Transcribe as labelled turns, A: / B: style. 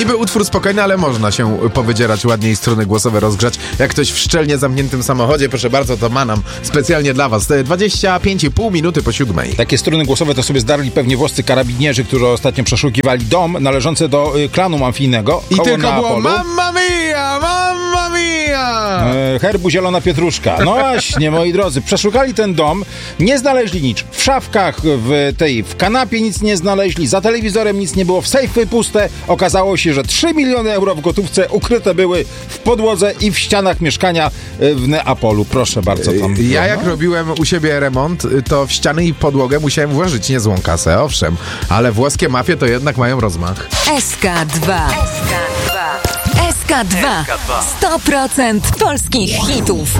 A: Niby utwór spokojny, ale można się powydzierać ładnie i struny głosowe rozgrzać. Jak ktoś w szczelnie zamkniętym samochodzie, proszę bardzo, to Manam specjalnie dla was. 25,5 minuty po 7.
B: Takie struny głosowe to sobie zdarli pewnie włoscy karabinierzy, którzy ostatnio przeszukiwali dom należący do klanu mafijnego.
A: I tylko było
B: Neapolu.
A: Mamma mia, mamma mia!
B: Herbu zielona pietruszka. No właśnie, moi drodzy, przeszukali ten dom, nie znaleźli nic. W szafkach, w kanapie nic nie znaleźli, za telewizorem nic nie było, w sejfy puste. Okazało się, że 3 miliony euro w gotówce ukryte były w podłodze i w ścianach mieszkania w Neapolu. Proszę bardzo.
A: Ja jak robiłem u siebie remont, to w ściany i podłogę musiałem włożyć niezłą kasę, owszem, ale włoskie mafie to jednak mają rozmach.
C: SK2. 100% polskich hitów.